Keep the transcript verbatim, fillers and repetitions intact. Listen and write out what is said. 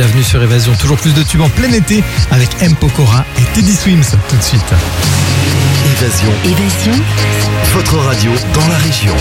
bienvenue sur Évasion. Toujours plus de tubes en plein été avec M. Pokora et Teddy Swims tout de suite. Évasion. Évasion. Votre radio dans la région.